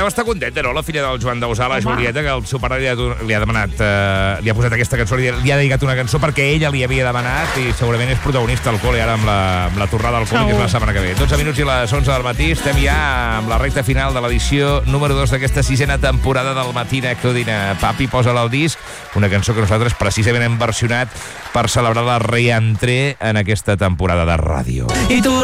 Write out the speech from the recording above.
deu estar contenta, no?, la filla del Joan Dausà, la Julieta, que el seu pare li ha demanat, li ha posat aquesta cançó, li ha dedicat una cançó perquè ella li havia demanat i segurament és protagonista al col·le ara amb la tornada al col·le, que és la setmana que ve. 12 minuts i les 11 del matí, estem ja amb la recta final de l'edició número 2 d'aquesta 6a temporada del Matina Codina. Papi, posa-la al disc, una cançó que nosaltres precisament hem versionat per celebrar la reentré en aquesta temporada de ràdio. I tu